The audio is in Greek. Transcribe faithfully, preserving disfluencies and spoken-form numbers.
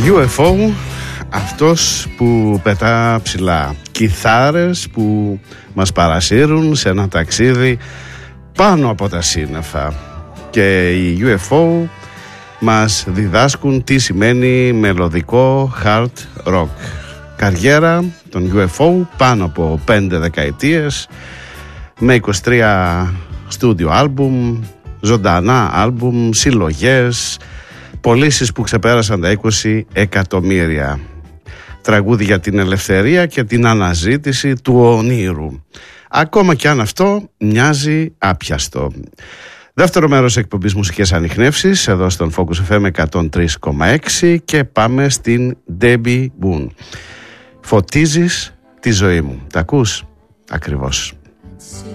γιου εφ ο, αυτός που πετά ψηλά, κιθάρες που μας παρασύρουν σε ένα ταξίδι πάνω από τα σύννεφα, και οι γιου εφ ο μας διδάσκουν τι σημαίνει μελωδικό hard rock. Καριέρα των γιου εφ ο πάνω από πέντε δεκαετίες, με είκοσι τρία στούντιο άλμπουμ, ζωντανά άλμπουμ, συλλογές, πωλήσεις που ξεπέρασαν τα είκοσι εκατομμύρια, τραγούδι για την ελευθερία και την αναζήτηση του ονείρου, ακόμα και αν αυτό μοιάζει άπιαστο. Δεύτερο μέρος εκπομπής Μουσικές Ανιχνεύσεις εδώ στον Focus εφ εμ εκατόν τρία κόμμα έξι, και πάμε στην Debbie Boone. Φωτίζεις τη ζωή μου. Τα ακούς? Ακριβώς.